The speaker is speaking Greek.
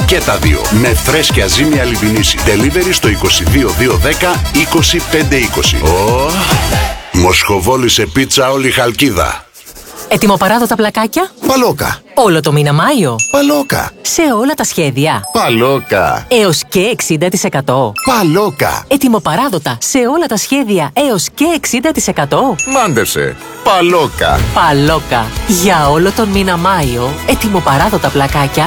Και τα δύο. Με φρέσκια ζύμη αλιβινίση. Delivery στο 22210 2520. Μοσχοβόλη σε πίτσα όλη Χαλκίδα. Ετοιμοπαράδοτα πλακάκια. Παλόκα. Όλο το μήνα Μάιο. Παλόκα. Σε όλα τα σχέδια. Παλόκα. Έως και 60%. Παλόκα. Ετοιμοπαράδοτα σε όλα τα σχέδια έως και 60%. Μάντεψε. Παλόκα. Παλόκα. Για όλο τον μήνα Μάιο, ετοιμοπαράδοτα πλακάκια